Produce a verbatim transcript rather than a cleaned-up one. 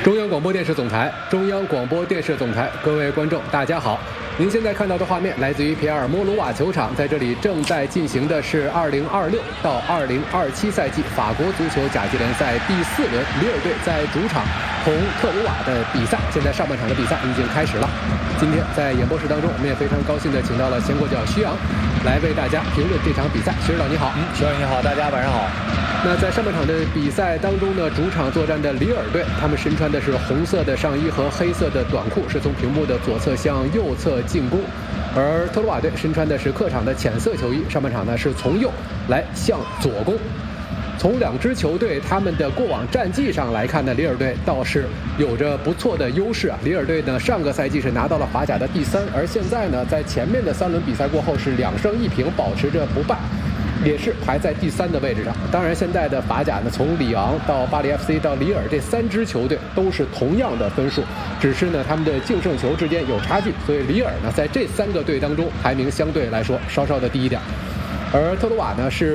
中央广播电视总台，中央广播电视总台，各位观众，大家好。您现在看到的画面来自于皮埃尔莫卢瓦球场，在这里正在进行的是二零二六到二零二七赛季法国足球甲级联赛第四轮，里尔队在主场同特鲁瓦的比赛。现在上半场的比赛已经开始了。今天在演播室当中，我们也非常高兴的请到了前国脚徐阳来为大家评论这场比赛。徐指导你好。 嗯，徐阳你好，大家晚上好。 那在上半场的比赛当中呢，主场作战的里尔队，他们身穿的是红色的上衣和黑色的短裤，是从屏幕的左侧向右侧进攻；而特鲁瓦队身穿的是客场的浅色球衣，上半场呢是从右来向左攻。从两支球队他们的过往战绩上来看呢，里尔队倒是有着不错的优势啊。里尔队呢上个赛季是拿到了法甲的第三，而现在呢在前面的三轮比赛过后是两胜一平，保持着不败，也是排在第三的位置上。当然现在的法甲呢，从里昂到巴黎 F C 到里尔，这三支球队都是同样的分数，只是呢他们的净胜球之间有差距，所以里尔呢在这三个队当中排名相对来说稍稍的低一点，而特鲁瓦呢是